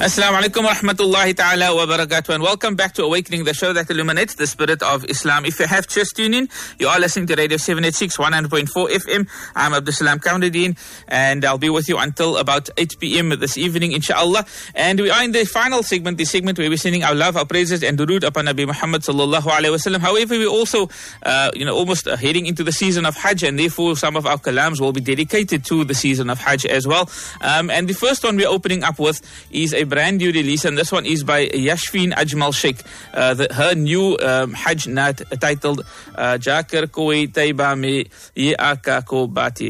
Assalamu alaikum wa rahmatullahi ta'ala wa barakatuh, and welcome back to Awakening, the show that illuminates the spirit of Islam. If you have just tuned in, you are listening to Radio 786 100.4 FM. I'm Abdul Salam Kamruddin, and I'll be with you until about 8 p.m. this evening, inshallah. And we are in the final segment, the segment where we're sending our love, our praises, and durood upon Nabi Muhammad sallallahu alaihi wasallam. However, we're also, almost heading into the season of Hajj, and therefore some of our kalams will be dedicated to the season of Hajj as well. And the first one we're opening up with is a brand new release, and this one is by Yashfeen Ajmal Sheikh. Her new Hajj Naat titled Jakar Koi Taiba Me Ye Aka Ko Bati.